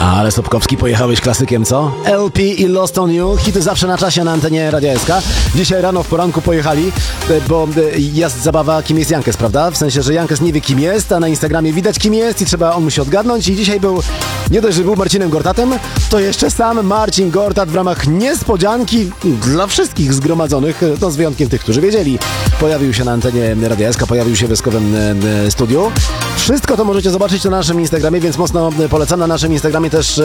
Ale Sobkowski, pojechałeś klasykiem, co? LP i Lost on You, hity zawsze na czasie na antenie Radia SK. Dzisiaj rano w poranku pojechali, bo jest zabawa Kim jest Jankes, prawda? W sensie, że Jankes nie wie kim jest, a na Instagramie widać kim jest i on musi odgadnąć. I dzisiaj był, nie dość, że był Marcinem Gortatem, to jeszcze sam Marcin Gortat w ramach niespodzianki dla wszystkich zgromadzonych, no z wyjątkiem tych, którzy wiedzieli. Pojawił się na antenie Radia SK, pojawił się w wyskowym studiu. Wszystko to możecie zobaczyć na naszym Instagramie, więc mocno polecam. Na naszym Instagramie też